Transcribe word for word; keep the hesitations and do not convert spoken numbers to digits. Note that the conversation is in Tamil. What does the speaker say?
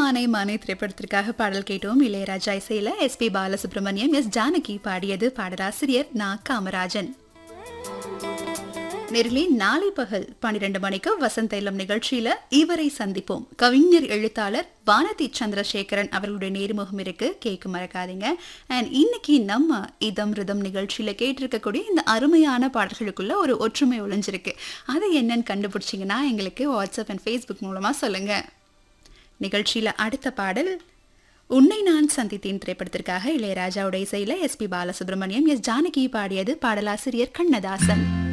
மானே மானே திரைப்படத்திற்காக பாடல் கேட்டோம். இளையராஜா இசையில S B Balasubramaniam, S Janaki பாடியது. பாடலாசிரியர் நா காமராஜன். நேரிலே நாளை பகல் பன்னிரண்டு மணிக்கு வசந்த இளம் நிகழ்ச்சியில இவரை சந்திப்போம். கவிஞர் எழுத்தாளர் வானதி சந்திரசேகரன் அவர்களுடைய நேர்முகம் இருக்கு, கேட்க மறக்காதீங்க. அண்ட் இன்னைக்கு நம்ம இதம் ரிதம் நிகழ்ச்சியில கேட்டிருக்கக்கூடிய இந்த அருமையான பாடல்களுக்குள்ள ஒரு ஒற்றுமை ஒளிஞ்சிருக்கு. அது என்னன்னு கண்டுபிடிச்சிங்கன்னா எங்களுக்கு வாட்ஸ்அப் அண்ட் ஃபேஸ்புக் மூலமா சொல்லுங்க. நிகழ்ச்சியில அடுத்த பாடல் உன்னை நான் சந்தித்தேன் திரைப்படத்திற்காக இளையராஜாவுடைய இசையில S B Balasubramaniam, S Janaki பாடியது. பாடலாசிரியர் கண்ணதாசன்.